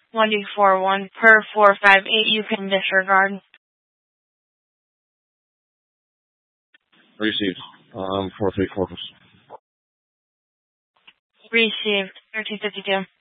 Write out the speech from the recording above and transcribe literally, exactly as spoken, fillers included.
one two four one per four five eight. You can disregard. Received. Um, four three corpus. Received. thirteen fifty-two.